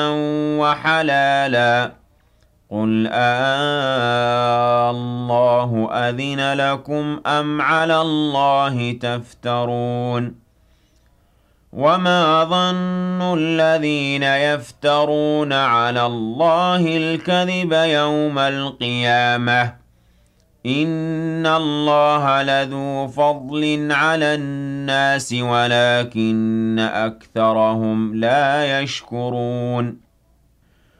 وحلالا قل الله أذن لكم أم على الله تفترون وما ظن الذين يفترون على الله الكذب يوم القيامة إن الله لذو فضل على الناس ولكن أكثرهم لا يشكرون